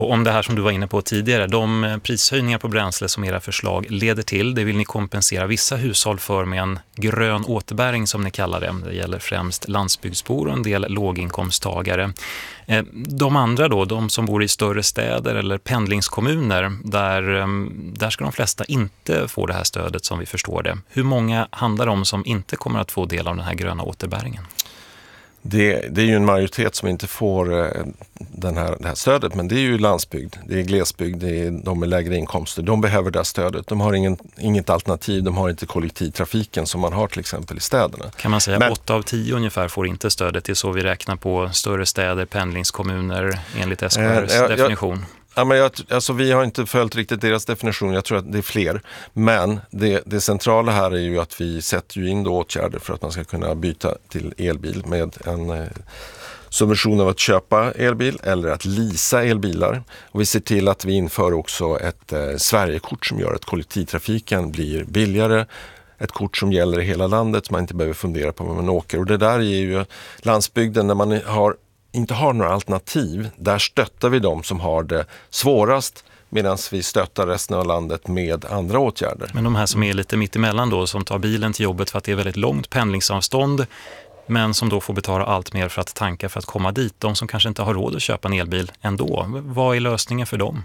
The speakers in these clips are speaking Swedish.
Och om det här som du var inne på tidigare, de prishöjningar på bränsle som era förslag leder till, det vill ni kompensera vissa hushåll för med en grön återbäring som ni kallar det. Det gäller främst landsbygdsbor och en del låginkomsttagare. De andra då, de som bor i större städer eller pendlingskommuner, där ska de flesta inte få det här stödet som vi förstår det. Hur många handlar det om som inte kommer att få del av den här gröna återbäringen? Det är ju en majoritet som inte får det här stödet, men det är ju landsbygd, det är glesbygd, det är de med lägre inkomster. De behöver det här stödet. De har inget alternativ, de har inte kollektivtrafiken som man har till exempel i städerna. Kan man säga 8 av 10 ungefär får inte stödet? Det är så vi räknar på större städer, pendlingskommuner enligt SKRs definition. Ja, men vi har inte följt riktigt deras definition, jag tror att det är fler. Men det centrala här är ju att vi sätter ju in då åtgärder för att man ska kunna byta till elbil med en subvention av att köpa elbil eller att leasa elbilar. Och vi ser till att vi inför också ett Sverigekort som gör att kollektivtrafiken blir billigare. Ett kort som gäller i hela landet så man inte behöver fundera på var man åker. Och det där är ju landsbygden när man inte har några alternativ, där stöttar vi dem som har det svårast medan vi stöttar resten av landet med andra åtgärder. Men de här som är lite mittemellan då, som tar bilen till jobbet för att det är väldigt långt pendlingsavstånd men som då får betala allt mer för att tanka för att komma dit, de som kanske inte har råd att köpa en elbil ändå, vad är lösningen för dem?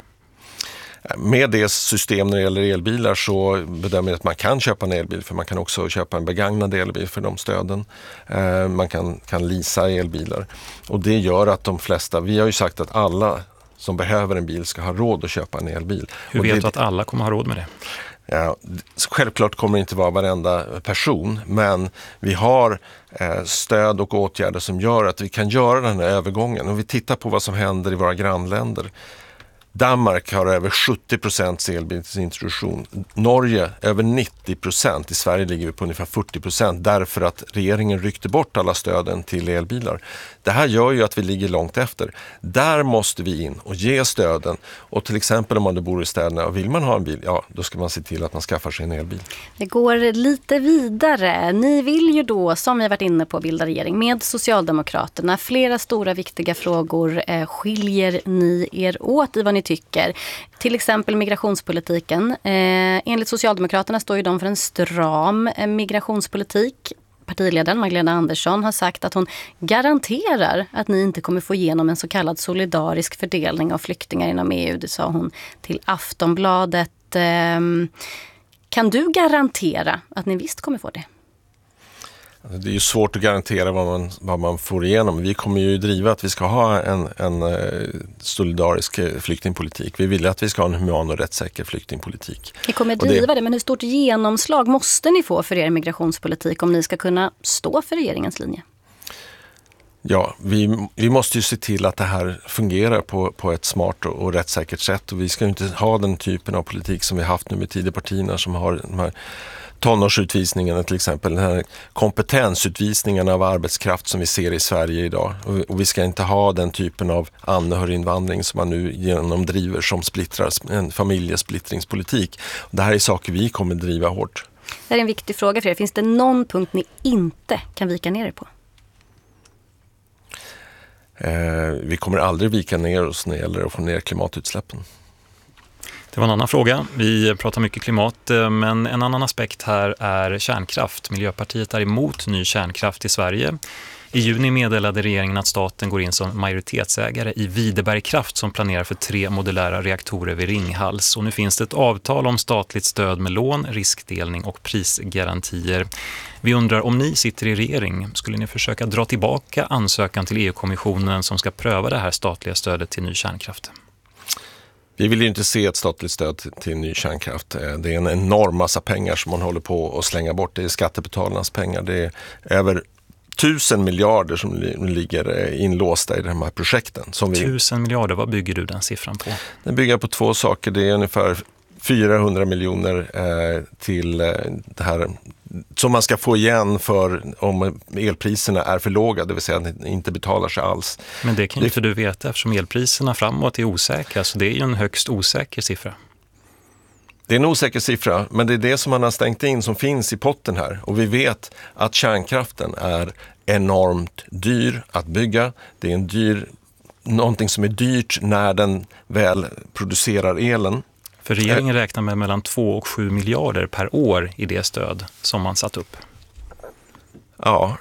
Med det system när det gäller elbilar så bedömer jag att man kan köpa en elbil, för man kan också köpa en begagnad elbil för de stöden. Man kan leasa elbilar och det gör att de flesta, vi har ju sagt att alla som behöver en bil ska ha råd att köpa en elbil. Hur vet du att alla kommer ha råd med det? Ja, självklart kommer det inte vara varenda person, men vi har stöd och åtgärder som gör att vi kan göra den här övergången. Och vi tittar på vad som händer i våra grannländer. Danmark har över 70% elbilsintroduktion. Norge över 90%. I Sverige ligger vi på ungefär 40% därför att regeringen ryckte bort alla stöden till elbilar. Det här gör ju att vi ligger långt efter. Där måste vi in och ge stöden. Och till exempel om man bor i städerna och vill man ha en bil, ja då ska man se till att man skaffar sig en elbil. Det går lite vidare. Ni vill ju då, som jag varit inne på, bilda regering med Socialdemokraterna. Flera stora viktiga frågor skiljer ni er åt i vad ni tycker. Till exempel migrationspolitiken. Enligt Socialdemokraterna står ju de för en stram migrationspolitik. Partiledaren Magdalena Andersson har sagt att hon garanterar att ni inte kommer få igenom en så kallad solidarisk fördelning av flyktingar inom EU. Det sa hon till Aftonbladet. Kan du garantera att ni visst kommer få det? Det är ju svårt att garantera vad man får igenom. Vi kommer ju driva att vi ska ha en solidarisk flyktingpolitik. Vi vill att vi ska ha en human och rättssäker flyktingpolitik. Ni kommer driva det, men hur stort genomslag måste ni få för er migrationspolitik om ni ska kunna stå för regeringens linje? Ja, vi måste ju se till att det här fungerar på ett smart och rättssäkert sätt. Och vi ska ju inte ha den typen av politik som vi har haft nu med Tidöpartierna som har de här tonårsutvisningarna till exempel, den här kompetensutvisningen av arbetskraft som vi ser i Sverige idag. Och vi ska inte ha den typen av anhöriginvandring som man nu genomdriver som splittrar, en familjesplittringspolitik. Det här är saker vi kommer driva hårt. Det här är en viktig fråga för er. Finns det någon punkt ni inte kan vika ner er på? Vi kommer aldrig vika ner oss när det gäller att få ner klimatutsläppen. Det var en annan fråga. Vi pratar mycket klimat, men en annan aspekt här är kärnkraft. Miljöpartiet är emot ny kärnkraft i Sverige. I juni meddelade regeringen att staten går in som majoritetsägare i Videberg Kraft som planerar för 3 modulära reaktorer vid Ringhals. Och nu finns det ett avtal om statligt stöd med lån, riskdelning och prisgarantier. Vi undrar, om ni sitter i regering, skulle ni försöka dra tillbaka ansökan till EU-kommissionen som ska pröva det här statliga stödet till ny kärnkraft? Vi vill ju inte se ett statligt stöd till ny kärnkraft. Det är en enorm massa pengar som man håller på att slänga bort. Det är skattebetalarnas pengar. Det är över 1000 miljarder som ligger inlåsta i de här projekten. 1000 miljarder, vad bygger du den siffran på? Den bygger på 2 saker. Det är ungefär 400 miljoner till det här som man ska få igen för om elpriserna är för låga, det vill säga att det inte betalar sig alls. Men det kan ju inte du veta eftersom elpriserna framåt är osäkra, så det är ju en högst osäker siffra. Det är en osäker siffra, men det är det som man har stängt in som finns i potten här. Och vi vet att kärnkraften är enormt dyr att bygga. Det är en dyr någonting som är dyrt när den väl producerar elen. För regeringen räknar med mellan 2 och 7 miljarder per år i det stöd som man satt upp. Ja,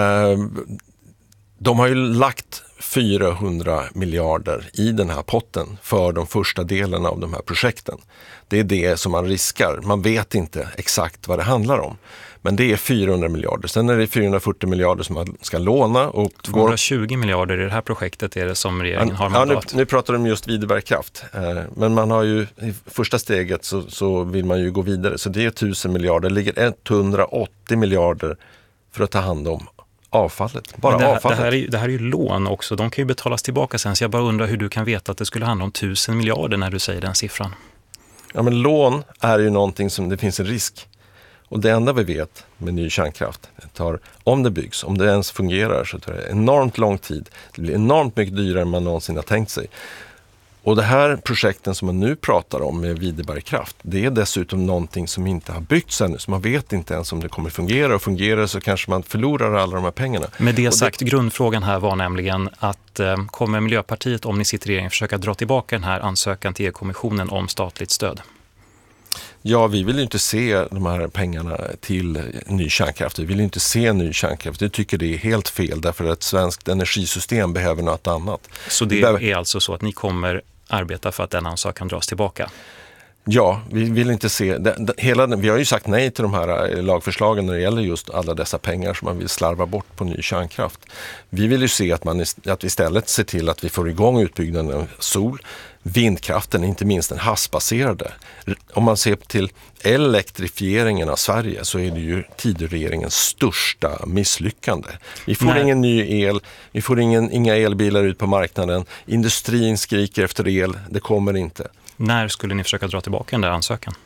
de har ju lagt 400 miljarder i den här potten för de första delarna av de här projekten. Det är det som man riskar. Man vet inte exakt vad det handlar om. Men det är 400 miljarder. Sen är det 440 miljarder som man ska låna. Och 220 miljarder i det här projektet är det som regeringen har mandat. Nu pratar de just Videbergkraft. Men man har ju i första steget så vill man ju gå vidare. Så det är 1000 miljarder. Det ligger 180 miljarder för att ta hand om avfallet. Det här är ju lån också. De kan ju betalas tillbaka sen. Så jag bara undrar hur du kan veta att det skulle handla om 1000 miljarder när du säger den siffran. Ja, men lån är ju någonting som det finns en risk. Och det enda vi vet med ny kärnkraft, om det byggs, om det ens fungerar, så tar det enormt lång tid. Det blir enormt mycket dyrare än man någonsin har tänkt sig. Och det här projekten som man nu pratar om med Videbergkraft, det är dessutom någonting som inte har byggts ännu. Så man vet inte ens om det kommer fungera, och fungerar så kanske man förlorar alla de här pengarna. Med det sagt, grundfrågan här var nämligen att kommer Miljöpartiet, om ni sitter i regeringen, försöka dra tillbaka den här ansökan till EU-kommissionen om statligt stöd? Ja, vi vill ju inte se de här pengarna till ny kärnkraft. Vi vill inte se ny kärnkraft. Vi tycker det är helt fel därför att ett svenskt energisystem behöver något annat. Så det är alltså så att ni kommer arbeta för att den ansökan dras tillbaka? Ja, vi vill inte se... Vi har ju sagt nej till de här lagförslagen när det gäller just alla dessa pengar som man vill slarva bort på ny kärnkraft. Vi vill ju se att vi istället ser till att vi får igång utbyggnaden av sol, vindkraften, inte minst den havsbaserade. Om man ser till elektrifieringen av Sverige så är det ju Tidöregeringens största misslyckande. Vi får ingen ny el, vi får inga elbilar ut på marknaden, industrin skriker efter el, det kommer inte. När skulle ni försöka dra tillbaka den där ansökan?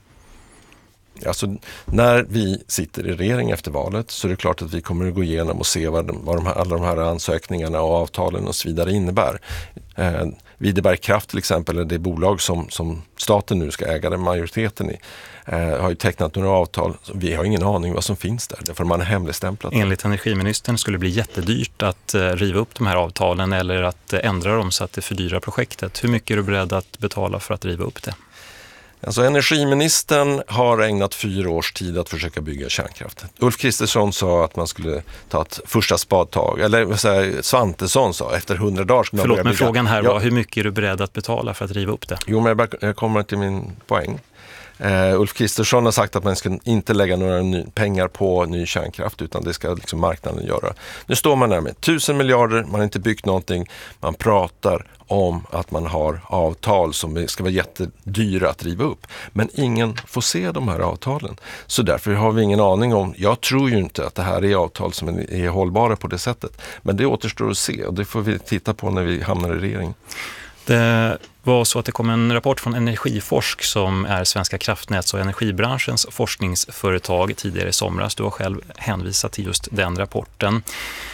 Alltså, när vi sitter i regering efter valet så är det klart att vi kommer att gå igenom och se vad alla de här ansökningarna och avtalen och så vidare innebär. Videbergkraft till exempel, är det bolag som staten nu ska äga den majoriteten i, har ju tecknat några avtal. Vi har ingen aning vad som finns där, därför man är hemligstämplat. Enligt energiministern skulle det bli jättedyrt att riva upp de här avtalen eller att ändra dem så att det fördyrar projektet. Hur mycket är du beredd att betala för att riva upp det? Alltså energiministern har ägnat 4 års tid att försöka bygga kärnkraft. Ulf Kristersson sa att man skulle ta ett första spadtag, eller Svantesson sa efter 100 dagar skulle man börja bygga. Men frågan här var, hur mycket är du beredd att betala för att riva upp det? Jo, men jag kommer till min poäng. Ulf Kristersson har sagt att man ska inte lägga några pengar på ny kärnkraft utan det ska liksom marknaden göra. Nu står man där med 1000 miljarder, man har inte byggt någonting, man pratar om att man har avtal som ska vara jättedyra att riva upp. Men ingen får se de här avtalen. Så därför har vi ingen aning om, jag tror ju inte att det här är avtal som är hållbara på det sättet. Men det återstår att se och det får vi titta på när vi hamnar i regering. Det var så att det kom en rapport från Energiforsk som är Svenska kraftnäts- och energibranschens forskningsföretag tidigare i somras. Du har själv hänvisat till just den rapporten.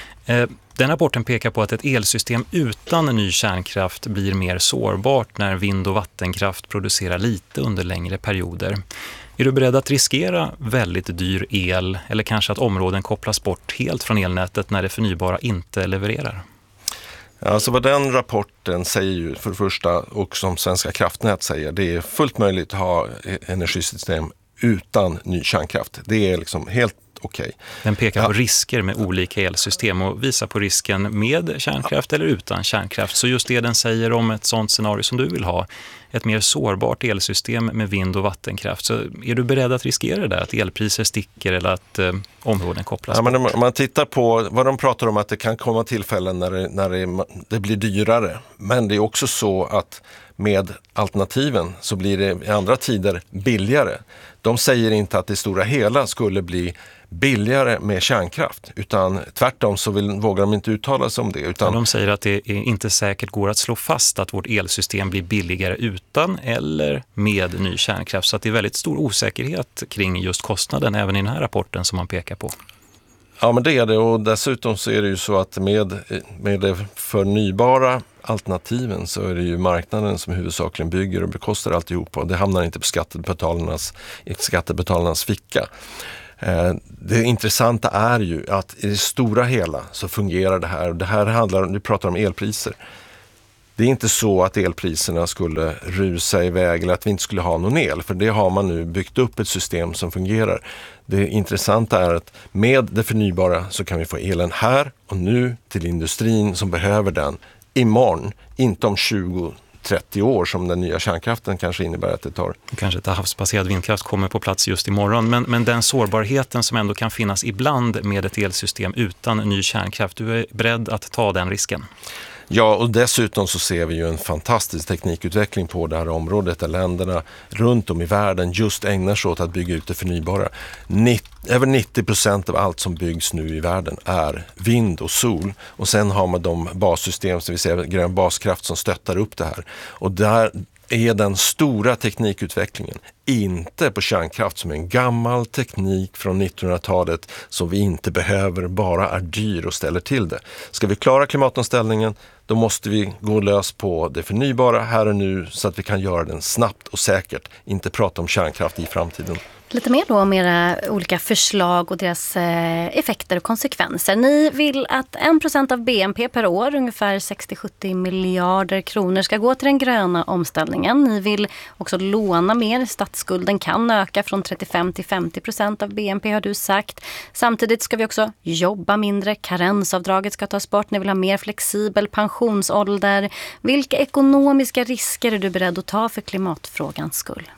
Den rapporten pekar på att ett elsystem utan ny kärnkraft blir mer sårbart när vind- och vattenkraft producerar lite under längre perioder. Är du beredd att riskera väldigt dyr el eller kanske att områden kopplas bort helt från elnätet när det förnybara inte levererar? Alltså vad den rapporten säger ju för det första, och som Svenska kraftnät säger, det är fullt möjligt att ha energisystem utan ny kärnkraft. Det är liksom helt okej. Den pekar på risker med olika elsystem och visar på risken med kärnkraft eller utan kärnkraft. Så just det den säger om ett sådant scenario som du vill ha, ett mer sårbart elsystem med vind- och vattenkraft. Så är du beredd att riskera det där, att elpriser sticker eller att områden kopplas bort? Men om man tittar på vad de pratar om, att det kan komma tillfällen när det blir dyrare. Men det är också så att med alternativen så blir det i andra tider billigare. De säger inte att det stora hela skulle bli billigare med kärnkraft, utan tvärtom så vågar de inte uttala sig om det. Utan de säger att det inte säkert går att slå fast att vårt elsystem blir billigare utan eller med ny kärnkraft. Så att det är väldigt stor osäkerhet kring just kostnaden även i den här rapporten som man pekar på. Ja, men det är det, och dessutom så är det ju så att med det förnybara alternativen så är det ju marknaden som huvudsakligen bygger och bekostar alltihopa, och det hamnar inte på skattebetalarnas ficka. Det intressanta är ju att i det stora hela så fungerar det här. Det här handlar om, du pratar om elpriser. Det är inte så att elpriserna skulle rusa iväg eller att vi inte skulle ha någon el, för det har man nu byggt upp ett system som fungerar. Det intressanta är att med det förnybara så kan vi få elen här och nu till industrin som behöver den imorgon, inte om 20-30 år som den nya kärnkraften kanske innebär att det tar. Kanske inte havsbaserad vindkraft kommer på plats just imorgon, men den sårbarheten som ändå kan finnas ibland med ett elsystem utan ny kärnkraft, du är beredd att ta den risken? Ja, och dessutom så ser vi ju en fantastisk teknikutveckling på det här området där länderna runt om i världen just ägnar sig åt att bygga ut det förnybara. Över 90% av allt som byggs nu i världen är vind och sol, och sen har man de bassystem, så vi ser grön baskraft som stöttar upp det här. Och där är den stora teknikutvecklingen inte på kärnkraft som är en gammal teknik från 1900-talet som vi inte behöver, bara är dyr och ställer till det. Ska vi klara klimatomställningen, då måste vi gå lös på det förnybara här och nu så att vi kan göra den snabbt och säkert, inte prata om kärnkraft i framtiden. Lite mer då om era olika förslag och deras effekter och konsekvenser. Ni vill att 1% av BNP per år, ungefär 60-70 miljarder kronor, ska gå till den gröna omställningen. Ni vill också låna mer. Statsskulden kan öka från 35 till 50% av BNP har du sagt. Samtidigt ska vi också jobba mindre. Karensavdraget ska tas bort. Ni vill ha mer flexibel pensionsålder. Vilka ekonomiska risker är du beredd att ta för klimatfrågans skull?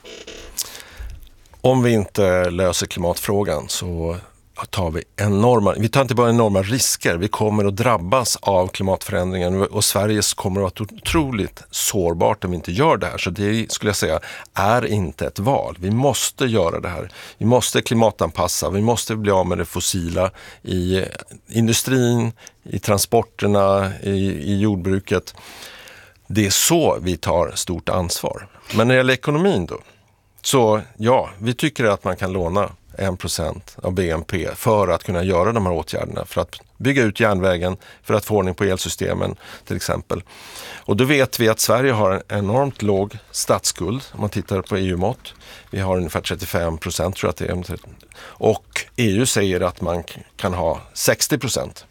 Om vi inte löser klimatfrågan så tar vi tar inte bara enorma risker, vi kommer att drabbas av klimatförändringen och Sverige kommer att vara otroligt sårbart om vi inte gör det här. Så det skulle jag säga är inte ett val. Vi måste göra det här. Vi måste klimatanpassa, vi måste bli av med det fossila i industrin, i transporterna, i jordbruket. Det är så vi tar stort ansvar. Men när det gäller ekonomin då, så ja, vi tycker att man kan låna 1% av BNP för att kunna göra de här åtgärderna, för att bygga ut järnvägen, för att få ordning på elsystemen till exempel. Och då vet vi att Sverige har en enormt låg statsskuld om man tittar på EU-mått. Vi har ungefär 35% tror jag att det är. Och EU säger att man kan ha 60%.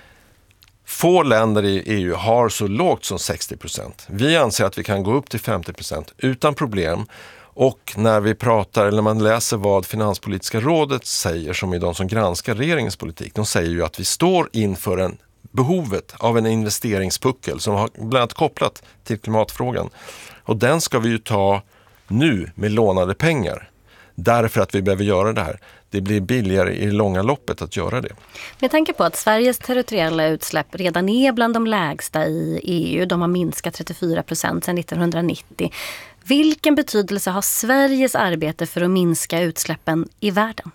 Få länder i EU har så lågt som 60%. Vi anser att vi kan gå upp till 50% utan problem. Och när vi pratar, eller man läser vad Finanspolitiska rådet säger, som är de som granskar regeringens politik, de säger ju att vi står inför behovet av en investeringspuckel som har bland annat kopplat till klimatfrågan. Och den ska vi ju ta nu med lånade pengar, därför att vi behöver göra det här. Det blir billigare i det långa loppet att göra det. Med tanke på att Sveriges territoriella utsläpp redan är bland de lägsta i EU, de har minskat 34% sedan 1990. Vilken betydelse har Sveriges arbete för att minska utsläppen i världen?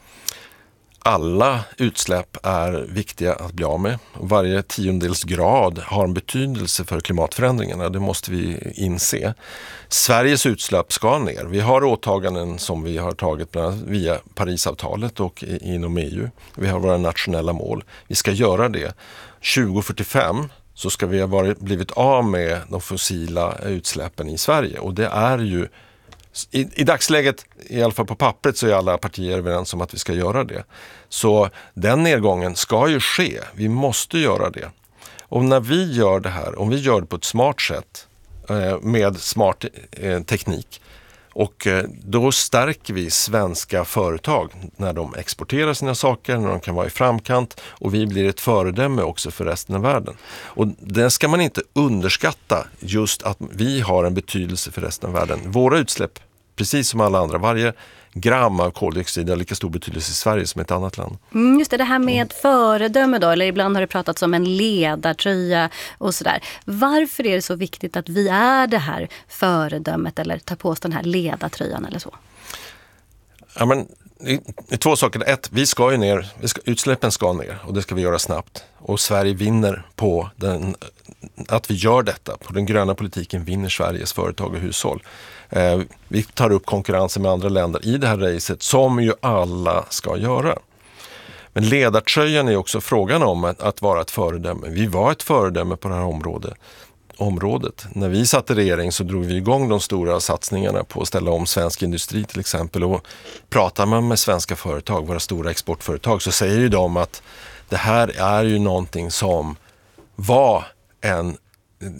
Alla utsläpp är viktiga att bli av med. Varje 10-dels grad har en betydelse för klimatförändringarna. Det måste vi inse. Sveriges utsläpp ska ner. Vi har åtaganden som vi har tagit bland annat via Parisavtalet och inom EU. Vi har våra nationella mål. Vi ska göra det. 2045 så ska vi ha blivit av med de fossila utsläppen i Sverige. Och det är ju, i dagsläget, i alla fall på pappret, så är alla partier överens om att vi ska göra det. Så den nedgången ska ju ske. Vi måste göra det. Och när vi gör det här, om vi gör det på ett smart sätt med smart teknik, och då stärker vi svenska företag när de exporterar sina saker, när de kan vara i framkant, och vi blir ett föredöme också för resten av världen. Och det ska man inte underskatta, just att vi har en betydelse för resten av världen. Våra utsläpp, precis som alla andra, varje gram av koldioxid har lika stor betydelse i Sverige som ett annat land. Just det här med föredöme då, eller ibland har det pratats om en ledartröja och sådär. Varför är det så viktigt att vi är det här föredömet eller tar på oss den här ledartröjan eller så? Ja, men det är två saker. Ett, vi ska ju ner, utsläppen ska ner och det ska vi göra snabbt. Och Sverige vinner på att vi gör detta. På den gröna politiken vinner Sveriges företag och hushåll. Vi tar upp konkurrensen med andra länder i det här racet, som ju alla ska göra. Men ledartröjan är också frågan om att vara ett föredöme. Vi var ett föredöme på det här området. När vi satt i regering så drog vi igång de stora satsningarna på att ställa om svensk industri till exempel. Och pratar man med svenska företag, våra stora exportföretag, så säger ju de att det här är ju någonting som var en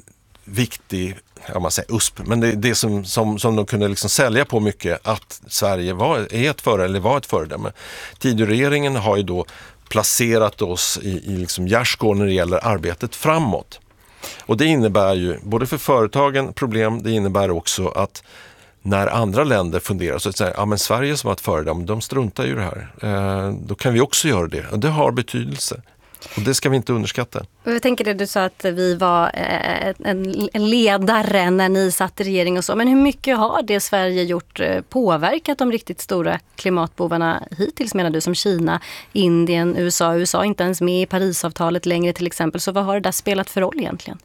viktig, man säger USP, men det är det som de kunde liksom sälja på mycket, att Sverige var ett föredöme. Tidöregeringen har ju då placerat oss i liksom gärdsgården när det gäller arbetet framåt. Och det innebär ju både för företagen problem, det innebär också att när andra länder funderar så att säga, men Sverige som har ett föredöme, de struntar ju det här. Då kan vi också göra det. Och det har betydelse. Och det ska vi inte underskatta. Jag tänker det, du sa att vi var en ledare när ni satt i regering och så. Men hur mycket har det Sverige gjort påverkat de riktigt stora klimatbovarna hittills, menar du, som Kina, Indien, USA? USA är inte ens med i Parisavtalet längre till exempel. Så vad har det där spelat för roll egentligen?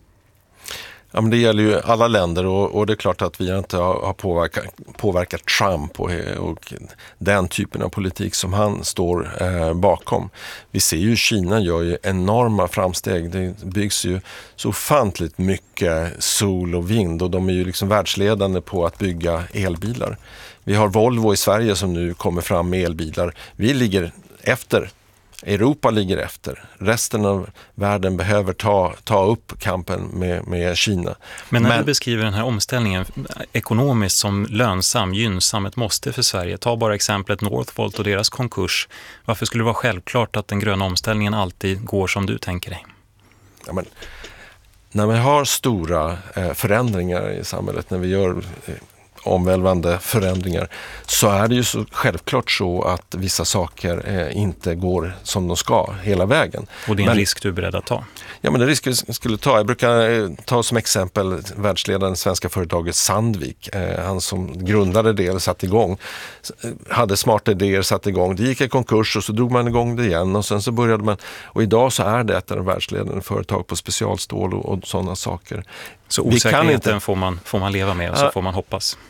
Ja, men det gäller ju alla länder och det är klart att vi inte har påverkat Trump och den typen av politik som han står bakom. Vi ser ju Kina gör ju enorma framsteg. Det byggs ju så ofantligt mycket sol och vind och de är ju liksom världsledande på att bygga elbilar. Vi har Volvo i Sverige som nu kommer fram med elbilar. Vi ligger efter. Europa ligger efter. Resten av världen behöver ta upp kampen med Kina. Men när du beskriver den här omställningen ekonomiskt som lönsam, gynnsam, ett måste för Sverige. Ta bara exemplet Northvolt och deras konkurs. Varför skulle det vara självklart att den gröna omställningen alltid går som du tänker dig? Ja, men, när vi har stora förändringar i samhället, när vi gör omvälvande förändringar, så är det ju så självklart så att vissa saker inte går som de ska hela vägen. Och det är en risk du är beredd att ta? Ja, men det är risk jag skulle ta. Jag brukar ta som exempel världsledaren svenska företaget Sandvik. Han som grundade det eller satte igång. Hade smarta idéer, satte igång. Det gick i konkurs och så drog man igång det igen och sen så började man. Och idag så är det ett av de världsledande företag på specialstål och sådana saker. Så osäkerheten får man leva med och så får man hoppas.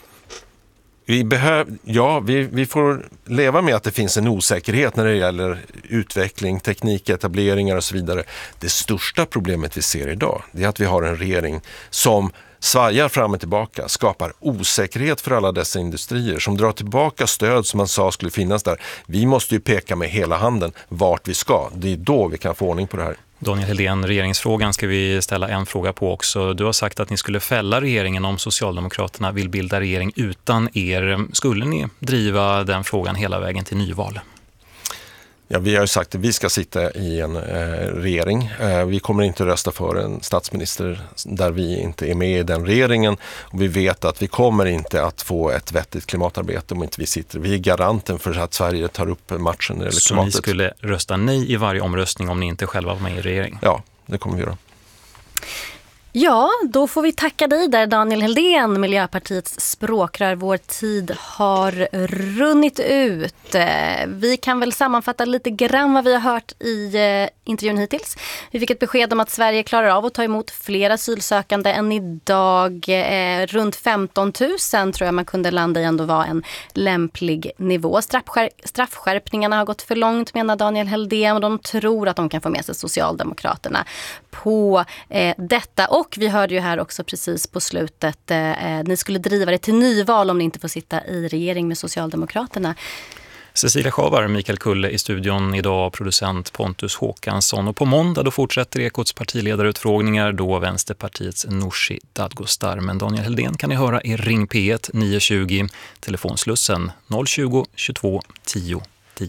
Vi får leva med att det finns en osäkerhet när det gäller utveckling, tekniketableringar och så vidare. Det största problemet vi ser idag är att vi har en regering som svajar fram och tillbaka, skapar osäkerhet för alla dessa industrier, som drar tillbaka stöd som man sa skulle finnas där. Vi måste ju peka med hela handen vart vi ska. Det är då vi kan få ordning på det här. Daniel Heldén, regeringsfrågan ska vi ställa en fråga på också. Du har sagt att ni skulle fälla regeringen om Socialdemokraterna vill bilda regering utan er. Skulle ni driva den frågan hela vägen till nyval? Ja, vi har ju sagt att vi ska sitta i en regering. Vi kommer inte rösta för en statsminister där vi inte är med i den regeringen. Och vi vet att vi kommer inte att få ett vettigt klimatarbete om inte vi sitter. Vi är garanten för att Sverige tar upp matchen när det gäller klimatet. Så ni skulle rösta nej i varje omröstning om ni inte själva var med i regering? Ja, det kommer vi göra. Ja, då får vi tacka dig där, Daniel Heldén, Miljöpartiets språkrör. Vår tid har runnit ut. Vi kan väl sammanfatta lite grann vad vi har hört i intervjun hittills. Vi fick ett besked om att Sverige klarar av att ta emot fler asylsökande än idag. Runt 15 000 tror jag man kunde landa i ändå var en lämplig nivå. Straffskärpningarna har gått för långt, menar Daniel Heldén, och de tror att de kan få med sig Socialdemokraterna på detta. Och vi hörde ju här också precis på slutet, ni skulle driva det till nyval om ni inte får sitta i regering med Socialdemokraterna. Cecilia Schavar, Mikael Kulle i studion idag, producent Pontus Håkansson. Och på måndag då fortsätter Ekots partiledarutfrågningar, då Vänsterpartiets Nooshi Dadgostar. Men Daniel Heldén kan ni höra i Ring P1 920, telefonslussen 020 22 10 10.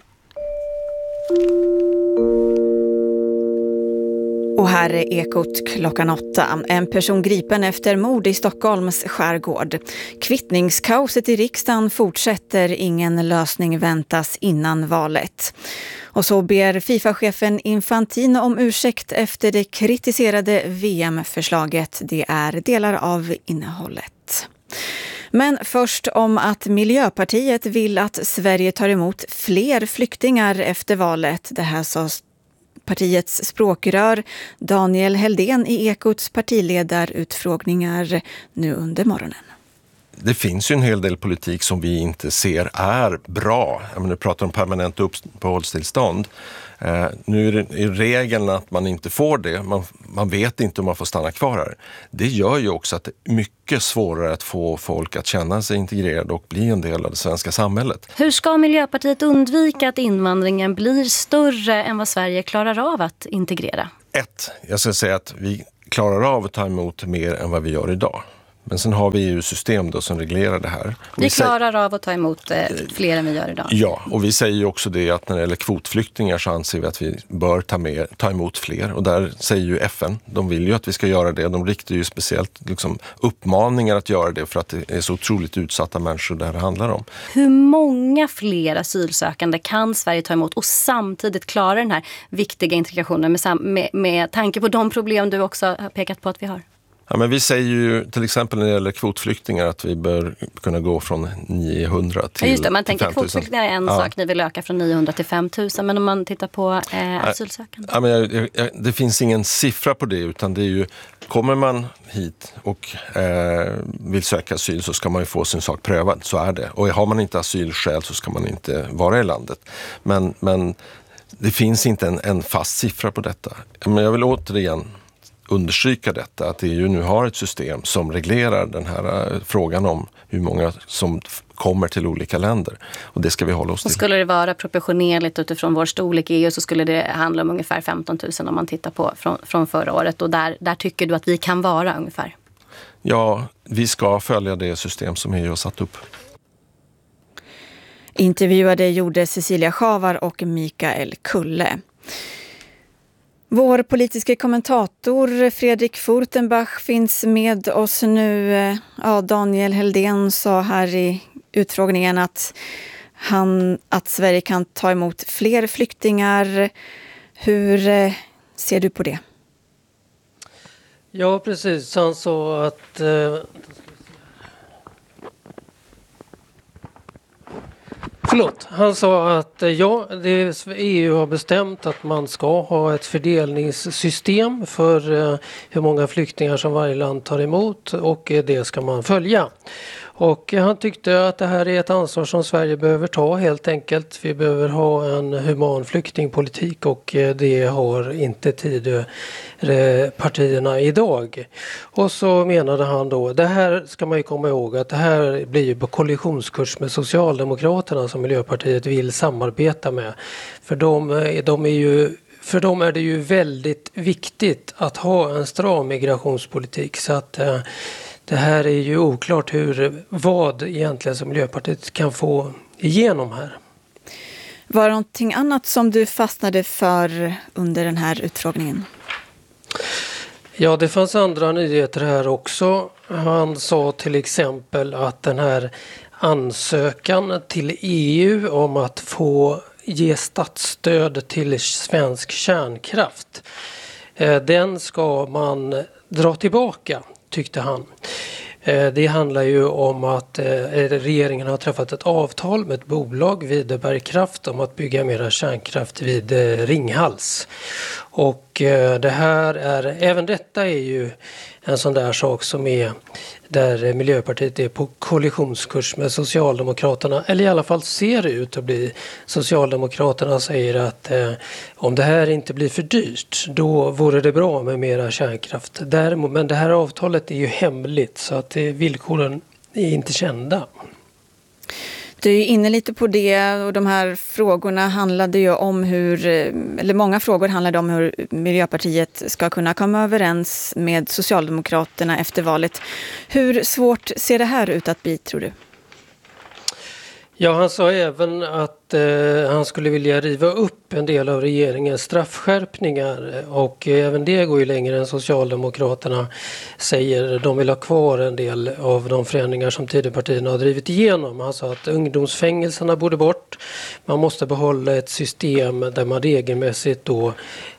Och här är Ekot 8:00. En person gripen efter mord i Stockholms skärgård. Kvittningskaoset i riksdagen fortsätter. Ingen lösning väntas innan valet. Och så ber FIFA-chefen Infantino om ursäkt efter det kritiserade VM-förslaget. Det är delar av innehållet. Men först om att Miljöpartiet vill att Sverige tar emot fler flyktingar efter valet. Det här sa partiets språkrör Daniel Heldén i Ekots partiledarutfrågningar nu under morgonen. Det finns ju en hel del politik som vi inte ser är bra. Nu pratar om permanent uppehållstillstånd. Nu är det i regeln att man inte får det. Man vet inte om man får stanna kvar här. Det gör ju också att det är mycket svårare att få folk att känna sig integrerade och bli en del av det svenska samhället. Hur ska Miljöpartiet undvika att invandringen blir större än vad Sverige klarar av att integrera? Jag ska säga att vi klarar av att ta emot mer än vad vi gör idag. Men sen har vi ju system då som reglerar det här. Vi klarar av att ta emot fler än vi gör idag. Ja, och vi säger ju också det att när det gäller kvotflyktingar så anser vi att vi bör ta emot fler. Och där säger ju FN, de vill ju att vi ska göra det. De riktar ju speciellt uppmaningar att göra det för att det är så otroligt utsatta människor det här handlar om. Hur många fler asylsökande kan Sverige ta emot och samtidigt klara den här viktiga integrationen med tanke på de problem du också har pekat på att vi har? Ja, men vi säger ju till exempel när det gäller kvotflyktingar att vi bör kunna gå från 900 till 5 000. Just det, man tänker kvotflyktingar är en sak, ni vill öka från 900 till 5 000, men om man tittar på asylsökande? Ja, men det finns ingen siffra på det, utan det är ju, kommer man hit och vill söka asyl så ska man ju få sin sak prövad, så är det. Och har man inte asylskäl så ska man inte vara i landet. Men det finns inte en fast siffra på detta. Men jag vill återigen understryka detta, att EU nu har ett system som reglerar den här frågan om hur många som kommer till olika länder. Och det ska vi hålla oss till. Och skulle det vara proportionerligt utifrån vår storlek i EU så skulle det handla om ungefär 15 000 om man tittar på från förra året. Och där tycker du att vi kan vara ungefär? Ja, vi ska följa det system som EU har satt upp. Intervjuade gjorde Cecilia Schavar och Mikael Kulle. Vår politiska kommentator Fredrik Furtenbach finns med oss nu. Ja, Daniel Heldén sa här i utfrågningen att Sverige kan ta emot fler flyktingar. Hur ser du på det? Ja, precis. Han sa att Han sa att EU har bestämt att man ska ha ett fördelningssystem för hur många flyktingar som varje land tar emot, och det ska man följa. Och han tyckte att det här är ett ansvar som Sverige behöver ta helt enkelt. Vi behöver ha en human flyktingpolitik, och det har inte partierna idag. Och så menade han då, det här ska man ju komma ihåg, att det här blir ju på kollisionskurs med Socialdemokraterna som Miljöpartiet vill samarbeta med. För dem är det ju väldigt viktigt att ha en stram migrationspolitik, så att det här är ju oklart vad egentligen som Miljöpartiet kan få igenom här. Var det någonting annat som du fastnade för under den här utfrågningen? Ja, det fanns andra nyheter här också. Han sa till exempel att den här ansökan till EU om att få ge statsstöd till svensk kärnkraft, den ska man dra tillbaka, tyckte han. Det handlar ju om att regeringen har träffat ett avtal med ett bolag, Videbergkraft, om att bygga mera kärnkraft vid Ringhals. Och även detta är ju en sån där sak som är där Miljöpartiet är på kollisionskurs med Socialdemokraterna, eller i alla fall ser det ut att bli. Socialdemokraterna säger att om det här inte blir för dyrt, då vore det bra med mera kärnkraft. Men det här avtalet är ju hemligt, så att villkoren är inte kända. Du är inne lite på det, och de här frågorna handlade ju om många frågor handlade om hur Miljöpartiet ska kunna komma överens med Socialdemokraterna efter valet. Hur svårt ser det här ut att bli, tror du? Ja, han sa även att han skulle vilja riva upp en del av regeringens straffskärpningar, och även det går ju längre än Socialdemokraterna säger. De vill ha kvar en del av de förändringar som Tidöpartierna har drivit igenom. Han sa att ungdomsfängelserna borde bort. Man måste behålla ett system där man regelmässigt då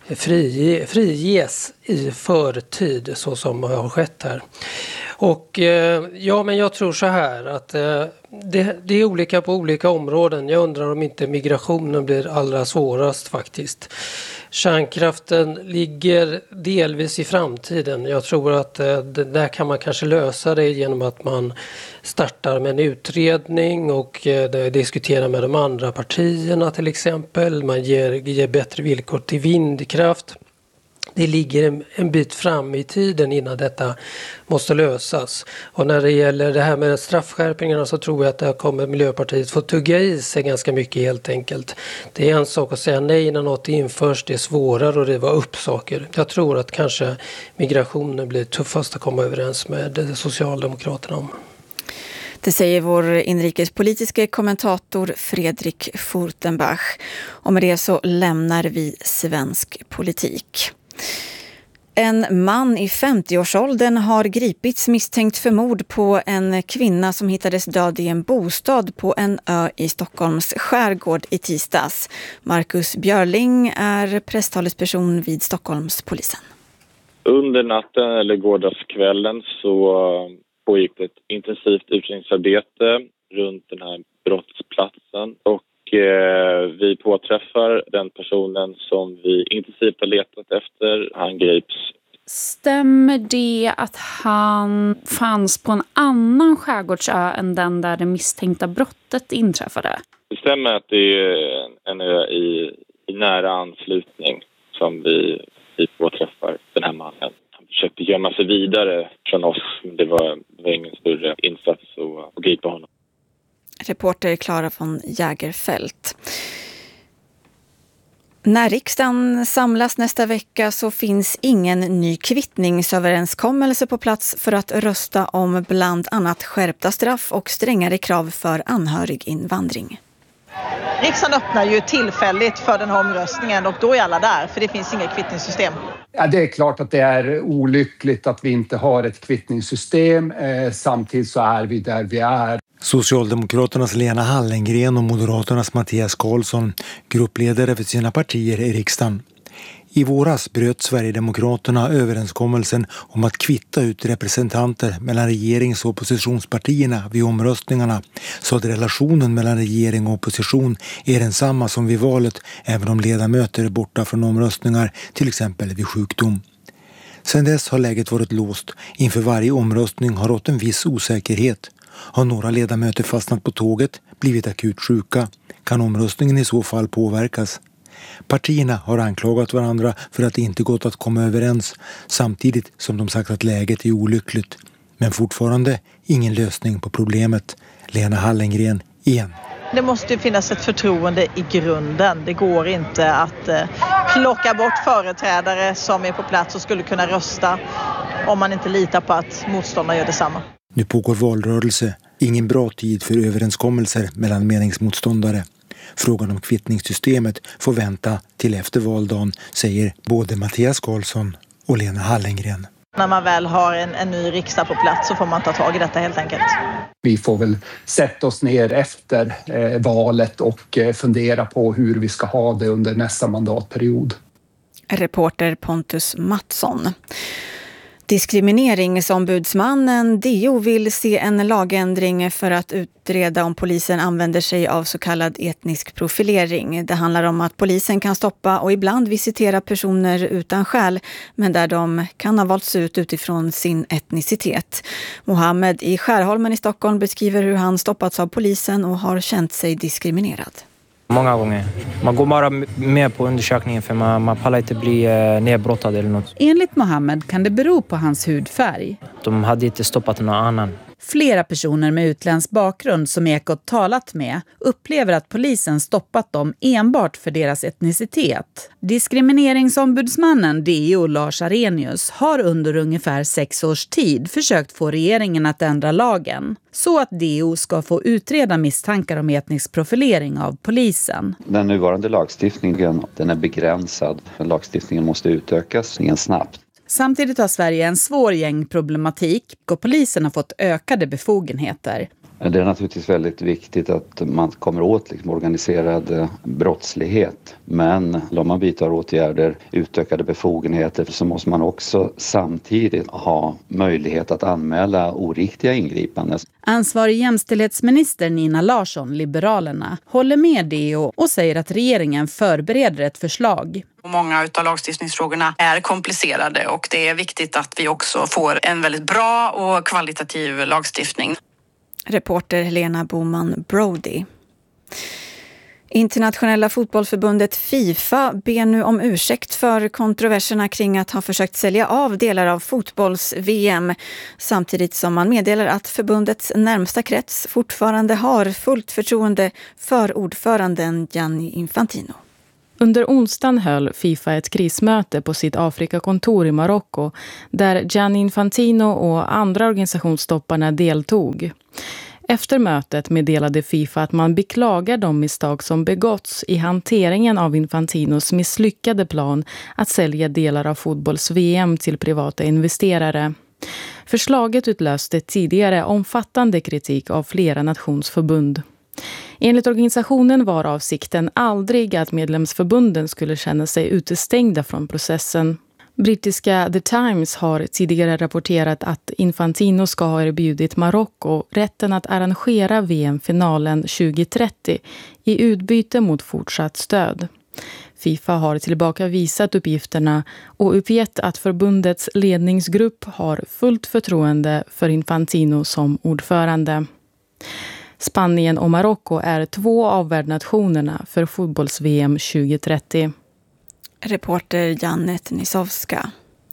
friges i förtid, så som har skett här. Och men jag tror så här att det är olika på olika områden. Jag undrar om inte migrationen blir allra svårast faktiskt. Kärnkraften ligger delvis i framtiden. Jag tror att där kan man kanske lösa det genom att man startar med en utredning och diskuterar med de andra partierna till exempel. Man ger bättre villkor till vindkraft. det ligger en bit fram i tiden innan detta måste lösas. Och när det gäller det här med straffskärpningarna så tror jag att där kommer Miljöpartiet få tugga i sig ganska mycket helt enkelt. Det är en sak att säga nej när något införs, det är svårare att riva upp saker. Jag tror att kanske migrationen blir tuffast att komma överens med Socialdemokraterna om. Det säger vår inrikespolitiska kommentator Fredrik Furtenbach. Och med det så lämnar vi svensk politik. En man i 50-årsåldern har gripits misstänkt för mord på en kvinna som hittades död i en bostad på en ö i Stockholms skärgård i tisdags. Marcus Björling är presstalesperson vid Stockholmspolisen. Under natten eller gårdagskvällen så pågick ett intensivt utredningsarbete runt den här brottsplatsen och vi påträffar den personen som vi intensivt har letat efter. Han grips. Stämmer det att han fanns på en annan skärgårdsö än den där det misstänkta brottet inträffade? Det stämmer att det är en ö i nära anslutning som vi påträffar den här mannen. Han försökte gömma sig vidare från oss, men det var ingen större insats att gripa honom. Reporter Klara von Jägerfält. När riksdagen samlas nästa vecka så finns ingen ny kvittningsöverenskommelse på plats för att rösta om bland annat skärpta straff och strängare krav för anhöriginvandring. Riksdagen öppnar ju tillfälligt för den här omröstningen och då är alla där för det finns inget kvittningssystem. Ja, det är klart att det är olyckligt att vi inte har ett kvittningssystem. Samtidigt så är vi där vi är. Socialdemokraternas Lena Hallengren och Moderaternas Mattias Karlsson, gruppledare för sina partier i riksdagen. I våras bröt Sverigedemokraterna överenskommelsen om att kvitta ut representanter mellan regerings- och oppositionspartierna vid omröstningarna, så att relationen mellan regering och opposition är densamma som vid valet, även om ledamöter är borta från omröstningar, till exempel vid sjukdom. Sedan dess har läget varit låst. Inför varje omröstning har rått en viss osäkerhet. Har några ledamöter fastnat på tåget, blivit akut sjuka? Kan omröstningen i så fall påverkas? Partierna har anklagat varandra för att det inte gått att komma överens, samtidigt som de sagt att läget är olyckligt. Men fortfarande ingen lösning på problemet. Lena Hallengren igen. Det måste ju finnas ett förtroende i grunden. Det går inte att plocka bort företrädare som är på plats och skulle kunna rösta om man inte litar på att motståndarna gör detsamma. Nu pågår valrörelse. Ingen bra tid för överenskommelser mellan meningsmotståndare. Frågan om kvittningssystemet får vänta till efter valdagen, säger både Mattias Karlsson och Lena Hallengren. När man väl har en ny riksdag på plats så får man ta tag i detta helt enkelt. Vi får väl sätta oss ner efter valet och fundera på hur vi ska ha det under nästa mandatperiod. Reporter Pontus Mattsson. Diskrimineringsombudsmannen DO vill se en lagändring för att utreda om polisen använder sig av så kallad etnisk profilering. Det handlar om att polisen kan stoppa och ibland visitera personer utan skäl, men där de kan ha valts ut utifrån sin etnicitet. Mohammed i Skärholmen i Stockholm beskriver hur han stoppats av polisen och har känt sig diskriminerad. Många gånger. Man går bara med på undersökningen för man pallar inte bli nedbrottad eller något. Enligt Mohammed kan det bero på hans hudfärg. De hade inte stoppat någon annan. Flera personer med utländsk bakgrund som Ekot talat med upplever att polisen stoppat dem enbart för deras etnicitet. Diskrimineringsombudsmannen DO Lars Arrhenius har under ungefär 6 års tid försökt få regeringen att ändra lagen så att DO ska få utreda misstankar om etnisk profilering av polisen. Den nuvarande lagstiftningen, den är begränsad. Lagstiftningen måste utökas snabbt. Samtidigt har Sverige en svår gängproblematik och polisen har fått ökade befogenheter. Det är naturligtvis väldigt viktigt att man kommer åt organiserad brottslighet. Men om man vidtar åtgärder, utökade befogenheter, så måste man också samtidigt ha möjlighet att anmäla oriktiga ingripanden. Ansvarig jämställdhetsminister Nina Larsson, Liberalerna, håller med DO och säger att regeringen förbereder ett förslag. Många av lagstiftningsfrågorna är komplicerade och det är viktigt att vi också får en väldigt bra och kvalitativ lagstiftning. Reporter Helena Boman Brody. Internationella fotbollsförbundet FIFA ber nu om ursäkt för kontroverserna kring att ha försökt sälja av delar av fotbolls-VM, samtidigt som man meddelar att förbundets närmsta krets fortfarande har fullt förtroende för ordföranden Gianni Infantino. Under onsdagen höll FIFA ett krismöte på sitt Afrikakontor i Marocko där Gianni Infantino och andra organisationstopparna deltog. Efter mötet meddelade FIFA att man beklagar de misstag som begåtts i hanteringen av Infantinos misslyckade plan att sälja delar av fotbolls-VM till privata investerare. Förslaget utlöste tidigare omfattande kritik av flera nationsförbund. Enligt organisationen var avsikten aldrig att medlemsförbunden skulle känna sig utestängda från processen. Brittiska The Times har tidigare rapporterat att Infantino ska ha erbjudit Marocko rätten att arrangera VM-finalen 2030 i utbyte mot fortsatt stöd. FIFA har tillbakavisat uppgifterna och uppgett att förbundets ledningsgrupp har fullt förtroende för Infantino som ordförande. Spanien och Marocko är 2 av värdnationerna för fotbolls-VM 2030. Reporter Janet Nisovska.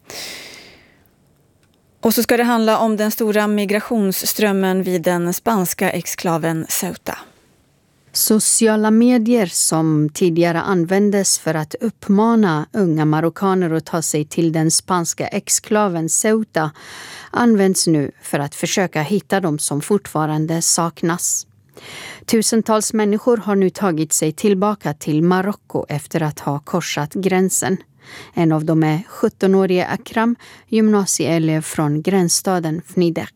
Och så ska det handla om den stora migrationsströmmen vid den spanska exklaven Ceuta. Sociala medier som tidigare användes för att uppmana unga marockaner att ta sig till den spanska exklaven Ceuta används nu för att försöka hitta dem som fortfarande saknas. Tusentals människor har nu tagit sig tillbaka till Marocko efter att ha korsat gränsen. En av dem är 17-årige Akram, gymnasieelev från gränsstaden Fnideq.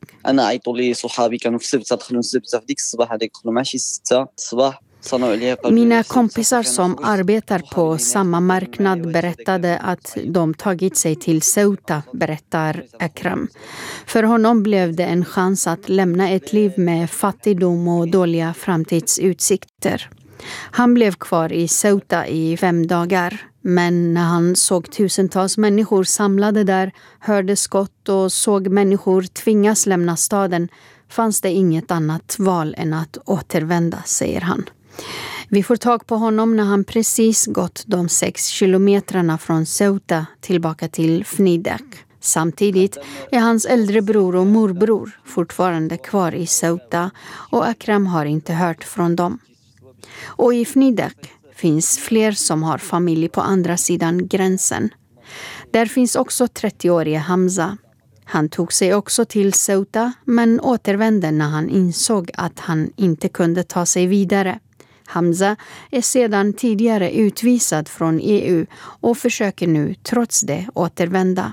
Mina kompisar som arbetar på samma marknad berättade att de tagit sig till Ceuta, berättar Akram. För honom blev det en chans att lämna ett liv med fattigdom och dåliga framtidsutsikter. Han blev kvar i Ceuta i 5 dagar. Men när han såg tusentals människor samlade där, hörde skott och såg människor tvingas lämna staden, fanns det inget annat val än att återvända, säger han. Vi får tag på honom när han precis gått de 6 kilometrarna från Ceuta tillbaka till Fnideq. Samtidigt är hans äldre bror och morbror fortfarande kvar i Ceuta och Akram har inte hört från dem. Och i Fnideq finns fler som har familj på andra sidan gränsen. Där finns också 30-årige Hamza. Han tog sig också till Ceuta men återvände när han insåg att han inte kunde ta sig vidare. Hamza är sedan tidigare utvisad från EU och försöker nu trots det återvända.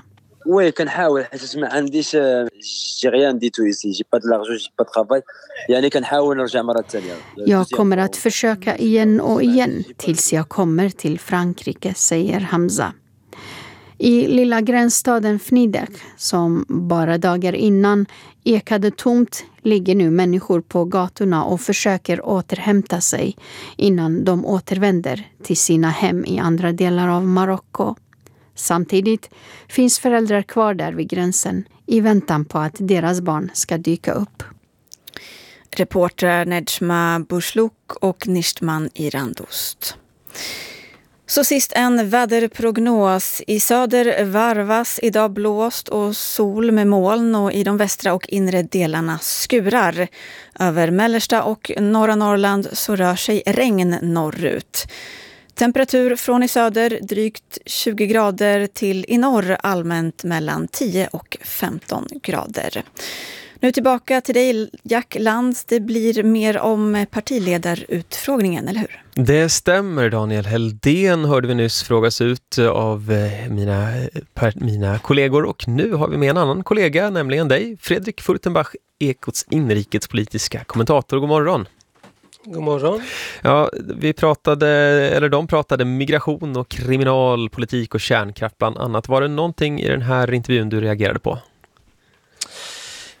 Jag kommer att försöka igen och igen tills jag kommer till Frankrike, säger Hamza. I lilla gränsstaden Fnideq, som bara dagar innan ekade tomt, ligger nu människor på gatorna och försöker återhämta sig innan de återvänder till sina hem i andra delar av Marocko. Samtidigt finns föräldrar kvar där vid gränsen i väntan på att deras barn ska dyka upp. Reporter Nejma Bushluk och Nishtman Irandost. Så sist en väderprognos. I söder varvas idag blåst och sol med moln och i de västra och inre delarna skurar. Över mellersta och norra Norrland så rör sig regn norrut. Temperatur från i söder drygt 20 grader till i norr allmänt mellan 10 och 15 grader. Nu tillbaka till dig, Jack Lands. Det blir mer om partiledarutfrågningen, eller hur? Det stämmer, Daniel Heldén hörde vi nyss frågas ut av mina kollegor. Och nu har vi med en annan kollega, nämligen dig, Fredrik Furtenbach, Ekots inrikespolitiska kommentator. God morgon. God morgon. Ja, de pratade migration och kriminalpolitik och kärnkraft bland annat. Var det någonting i den här intervjun du reagerade på?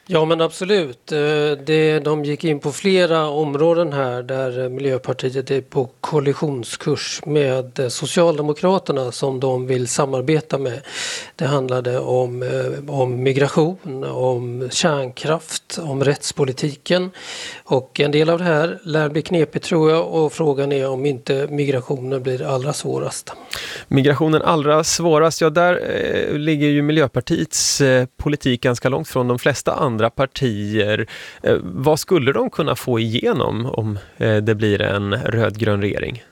Ja men absolut. De gick in på flera områden här där Miljöpartiet är på kollisionskurs med Socialdemokraterna som de vill samarbeta med. Det handlade om migration, om kärnkraft, om rättspolitiken och en del av det här lär bli knepigt tror jag och frågan är om inte migrationen blir allra svårast. Migrationen allra svårast, ja där ligger ju Miljöpartiets politik ganska långt från de flesta andra partier. Vad skulle de kunna få igenom om det blir en rödgrön regering?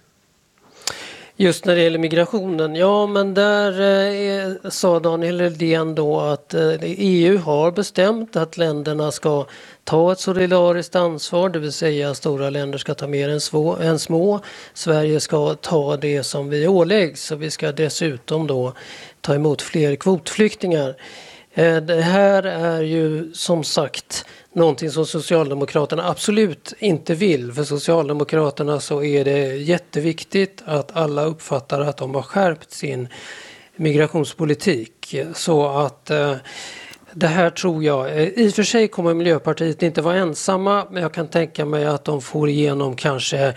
Just när det gäller migrationen, ja men där sa Daniel Helldén då att EU har bestämt att länderna ska ta ett solidariskt ansvar, det vill säga stora länder ska ta mer än små. Sverige ska ta det som vi åläggs och vi ska dessutom då ta emot fler kvotflyktingar. Det här är ju som sagt någonting som Socialdemokraterna absolut inte vill. För Socialdemokraterna så är det jätteviktigt att alla uppfattar att de har skärpt sin migrationspolitik. Så att det här tror jag, i och för sig kommer Miljöpartiet inte vara ensamma men jag kan tänka mig att de får igenom kanske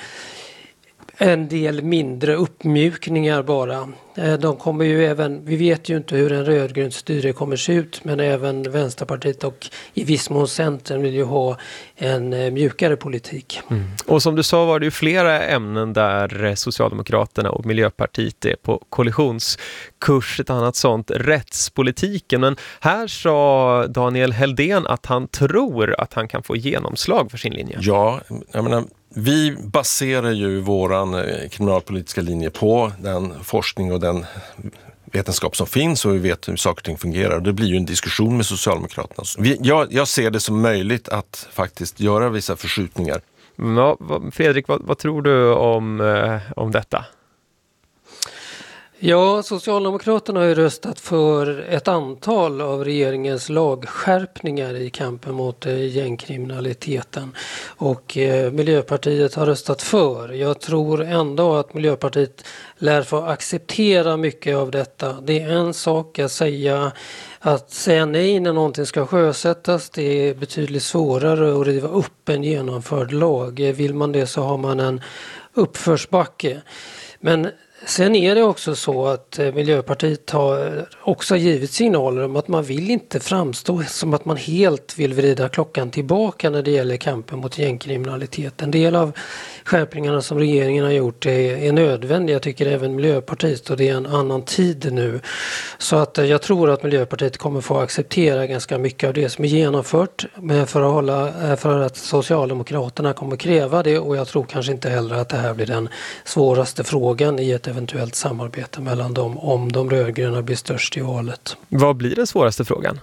en del mindre uppmjukningar bara. De kommer ju även, vi vet ju inte hur en rödgrön styre kommer se ut men även Vänsterpartiet och i viss mån Centern vill ju ha en mjukare politik. Mm. Och som du sa var det ju flera ämnen där Socialdemokraterna och Miljöpartiet är på kollisionskurs, ett annat sånt rättspolitiken. Men här sa Daniel Helldén att han tror att han kan få genomslag för sin linje. Ja, jag menar vi baserar ju våran kriminalpolitiska linje på den forskning och den vetenskap som finns och vi vet hur saker och ting fungerar. Det blir ju en diskussion med Socialdemokraterna. Jag ser det som möjligt att faktiskt göra vissa förskjutningar. Ja, Fredrik, vad tror du om detta? Ja, Socialdemokraterna har ju röstat för ett antal av regeringens lagskärpningar i kampen mot gängkriminaliteten och Miljöpartiet har röstat för. Jag tror ändå att Miljöpartiet lär få acceptera mycket av detta. Det är en sak att säga nej när någonting ska sjösättas. Det är betydligt svårare att riva upp en genomförd lag. Vill man det så har man en uppförsbacke. Men sen är det också så att Miljöpartiet har också givit signaler om att man vill inte framstå som att man helt vill vrida klockan tillbaka när det gäller kampen mot gängkriminalitet. En del av skärpningarna som regeringen har gjort är nödvändiga, jag tycker även Miljöpartiet, och det är en annan tid nu. Så att jag tror att Miljöpartiet kommer få acceptera ganska mycket av det som är genomfört för att Socialdemokraterna kommer kräva det och jag tror kanske inte heller att det här blir den svåraste frågan i ett eventuellt samarbete mellan dem om de rödgröna blir störst i valet. Vad blir den svåraste frågan?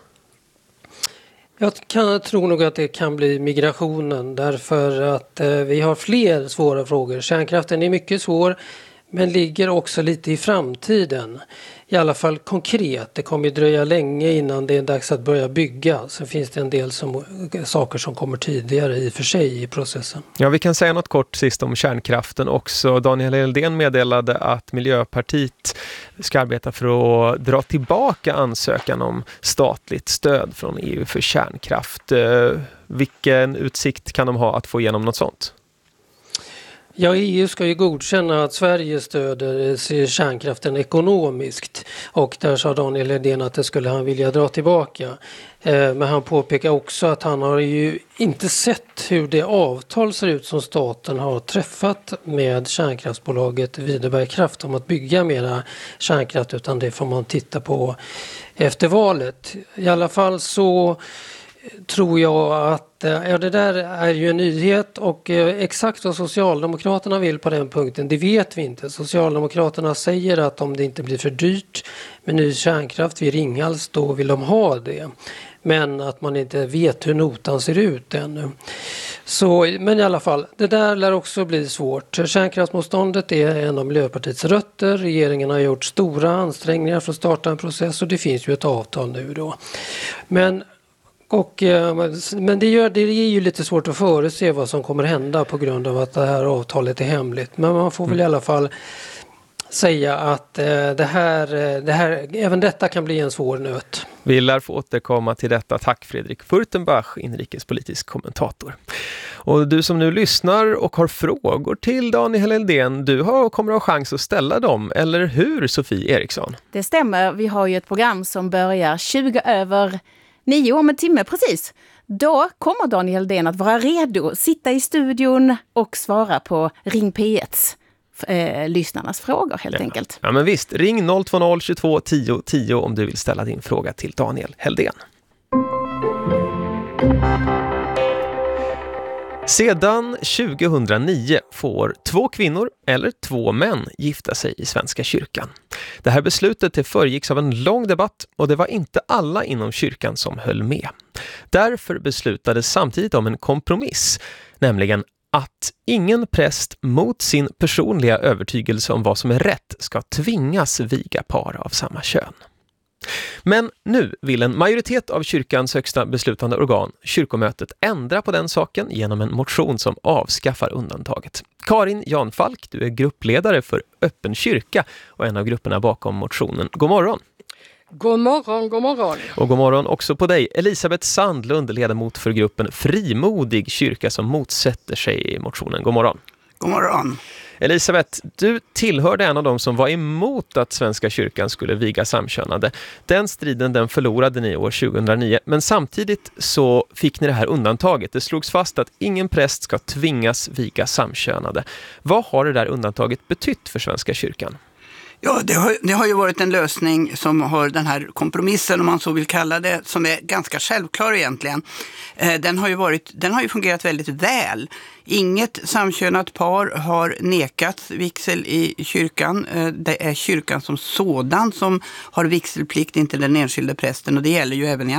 Jag tror nog att det kan bli migrationen därför att vi har fler svåra frågor. Kärnkraften är mycket svår men ligger också lite i framtiden. I alla fall konkret. Det kommer ju dröja länge innan det är dags att börja bygga. Sen finns det en del saker som kommer tidigare i och för sig i processen. Ja, vi kan säga något kort sist om kärnkraften också. Daniel Helldén meddelade att Miljöpartiet ska arbeta för att dra tillbaka ansökan om statligt stöd från EU för kärnkraft. Vilken utsikt kan de ha att få igenom något sånt? Ja, EU ska ju godkänna att Sverige stöder kärnkraften ekonomiskt och där sa Daniel Helldén att det skulle han vilja dra tillbaka. Men han påpekar också att han har ju inte sett hur det avtal ser ut som staten har träffat med kärnkraftsbolaget Videberg Kraft om att bygga mera kärnkraft utan det får man titta på efter valet. I alla fall så tror jag att det där är ju en nyhet och exakt vad Socialdemokraterna vill på den punkten, det vet vi inte. Socialdemokraterna säger att om det inte blir för dyrt med ny kärnkraft vid Ringhals, då vill de ha det. Men att man inte vet hur notan ser ut ännu. Men i alla fall, det där lär också bli svårt. Kärnkraftsmotståndet är en av Miljöpartiets rötter. Regeringen har gjort stora ansträngningar för att starta en process och det finns ju ett avtal nu då. Men det är ju lite svårt att förutse vad som kommer hända på grund av att det här avtalet är hemligt. Men man får väl i alla fall säga att även detta kan bli en svår nöt. Vi lär få återkomma till detta. Tack Fredrik Furtenbach, inrikespolitisk kommentator. Och du som nu lyssnar och har frågor till Daniel Heldén, kommer att ha chans att ställa dem, eller hur Sofie Eriksson? Det stämmer, vi har ju ett program som börjar 8:20 om en timme precis. Då kommer Daniel Heldén att vara redo, sitta i studion och svara på Ring P1s lyssnarnas frågor helt enkelt. Ja men visst, ring 020 22 10 10 om du vill ställa din fråga till Daniel Heldén. Sedan 2009 får 2 kvinnor eller 2 män gifta sig i Svenska kyrkan. Det här beslutet föregicks av en lång debatt och det var inte alla inom kyrkan som höll med. Därför beslutades samtidigt om en kompromiss, nämligen att ingen präst mot sin personliga övertygelse om vad som är rätt ska tvingas viga par av samma kön. Men nu vill en majoritet av kyrkans högsta beslutande organ, kyrkomötet, ändra på den saken genom en motion som avskaffar undantaget. Karin Janfalk, du är gruppledare för Öppen kyrka och en av grupperna bakom motionen. God morgon! God morgon, god morgon. Och god morgon också på dig. Elisabeth Sandlund, ledamot för gruppen Frimodig kyrka som motsätter sig motionen. God morgon. God morgon. Elisabeth, du tillhörde en av dem som var emot att Svenska kyrkan skulle viga samkönade. Den striden den förlorade ni år 2009, men samtidigt så fick ni det här undantaget. Det slogs fast att ingen präst ska tvingas viga samkönade. Vad har det där undantaget betytt för Svenska kyrkan? Ja, det har ju varit en lösning som har den här kompromissen, om man så vill kalla det, som är ganska självklar egentligen. Den har ju fungerat väldigt väl. Inget samkönat par har nekats vigsel i kyrkan. Det är kyrkan som sådan som har vigselplikt, inte den enskilde prästen. Och det gäller ju även i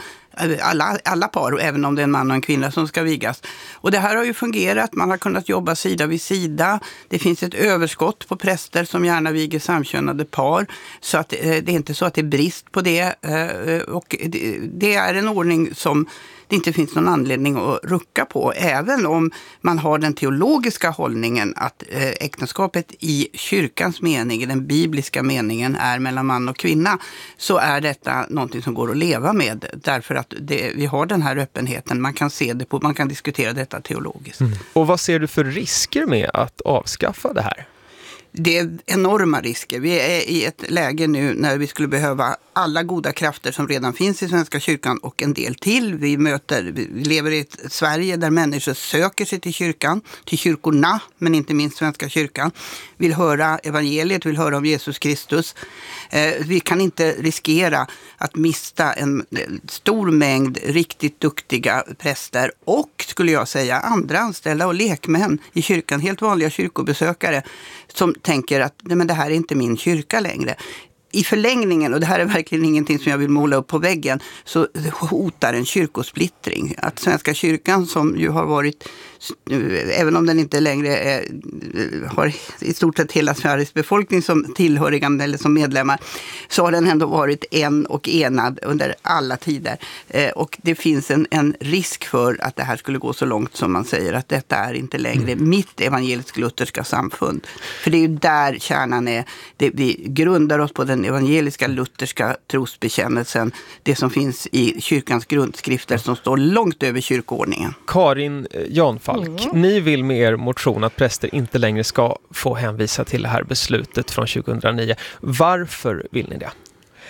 alla par, och även om det är en man och en kvinna som ska vigas. Och det här har ju fungerat. Man har kunnat jobba sida vid sida. Det finns ett överskott på präster som gärna viger samkönade par. Så att det är inte så att det är brist på det. Och det är en ordning som det inte finns någon anledning att rucka på, även om man har den teologiska hållningen att äktenskapet i kyrkans mening, i den bibliska meningen, är mellan man och kvinna, så är detta någonting som går att leva med, därför att vi har den här öppenheten, man kan se det på, man kan diskutera detta teologiskt. Och vad ser du för risker med att avskaffa det här? Det är enorma risker. Vi är i ett läge nu när vi skulle behöva alla goda krafter som redan finns i Svenska kyrkan och en del till. Vi lever i ett Sverige där människor söker sig till kyrkan, till kyrkorna, men inte minst Svenska kyrkan. Vill höra evangeliet, vill höra om Jesus Kristus. Vi kan inte riskera att mista en stor mängd riktigt duktiga präster och, skulle jag säga, andra anställda och lekmän i kyrkan, helt vanliga kyrkobesökare som tänker att nej, men det här är inte min kyrka längre. I förlängningen, och det här är verkligen ingenting som jag vill måla upp på väggen, så hotar en kyrkosplittring. Att Svenska kyrkan, som ju har varit, även om den inte längre har i stort sett hela Sveriges befolkning som tillhöriga eller som medlemmar, så har den ändå varit en och enad under alla tider. Och det finns en risk för att det här skulle gå så långt som man säger att detta är inte längre mitt evangelisk-lutherska samfund. För det är ju där kärnan är. Vi grundar oss på den evangeliska lutherska trosbekännelsen, det som finns i kyrkans grundskrifter som står långt över kyrkoordningen. Karin Janfalk, ni vill med er motion att präster inte längre ska få hänvisa till det här beslutet från 2009. Varför vill ni det?